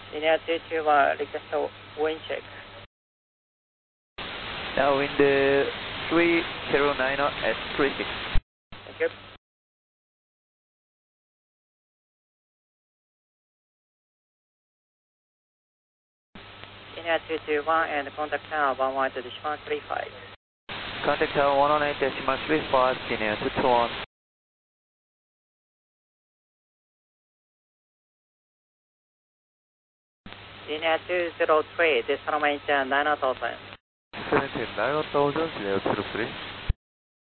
Linear 221, request wind check. Now wind 309 at 36. Thank you. Linear 221 and contact tower 118 decimal 35. Contact tower 118.35, linear 221. Linear 203, decimal maintain 9000. 79,000, linear 203.